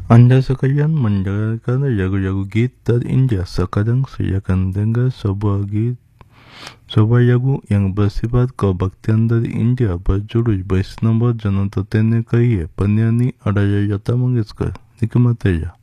Anda sekalian mendengarkan lagu-lagu gitar India. Sekarang saya akan dengar sebuah lagu yang bersifat kebaktian dari India berjudul Vaishnava Janata Tene Kaiye. Penyanyi adalah Lata Mangeshkar. Nikmati ya.